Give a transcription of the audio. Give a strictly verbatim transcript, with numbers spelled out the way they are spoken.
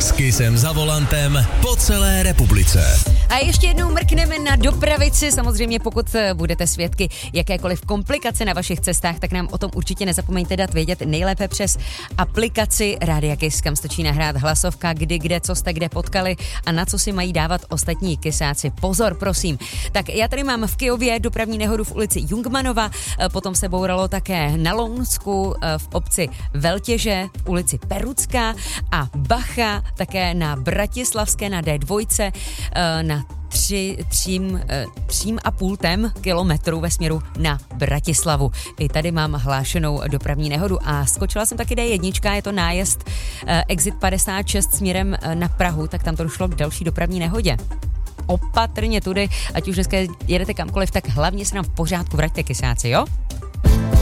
S Kissem za volantem po celé republice. A ještě jednou mrkneme na dopravici. Samozřejmě pokud budete svědky jakékoliv komplikace na vašich cestách, tak nám o tom určitě nezapomeňte dát vědět, nejlépe přes aplikaci Rádia Kiss, kam stačí nahrát hlasovka, kdy, kde, co jste kde potkali a na co si mají dávat ostatní kisáci. Pozor, prosím. Tak já tady mám v Kyjově dopravní nehodu v ulici Jungmanova, potom se bouralo také na Lounsku, v obci Veltěže, v ulici Perucká a Bacha, také na Bratislavské, na dé dva, na Tři, třím, třím a půl tem kilometru ve směru na Bratislavu. I tady mám hlášenou dopravní nehodu a skočila jsem taky dé jedna, je to nájezd exit padesát šest směrem na Prahu, tak tam to došlo k další dopravní nehodě. Opatrně tudy, ať už dneska jedete kamkoliv, tak hlavně se nám v pořádku vraťte, kysáci, jo?